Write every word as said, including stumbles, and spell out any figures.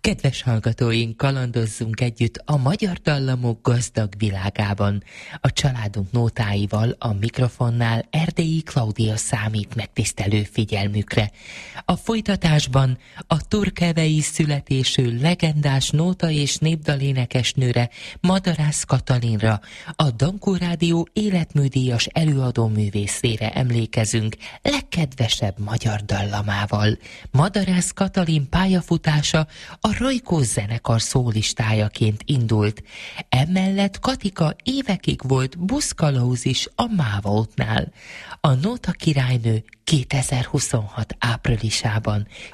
Kedves hallgatóink, kalandozzunk együtt a magyar dallamok gazdag világában. A családunk nótáival a mikrofonnál Erdélyi Klaudia számít megtisztelő figyelmükre. A folytatásban a turkevei születésű legendás nóta és népdalénekesnőre, Madarász Katalinra, a Dankó Rádió életműdíjas előadó művészére emlékezünk legkedvesebb magyar dallamával. Madarász Katalin pályafutása a Rajkó zenekar szólistájaként indult. Emellett Katika évekig volt buszkalauz is a Mávautnál. A nóta királynő kétezer-huszonhat áprilisában